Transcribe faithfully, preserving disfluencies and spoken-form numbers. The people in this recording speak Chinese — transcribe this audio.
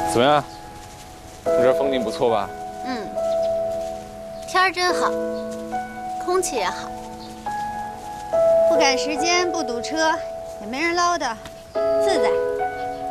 怎么样？你这风景不错吧？ 嗯，天儿真好，空气也好，不赶时间，不堵车，也没人唠叨，自在。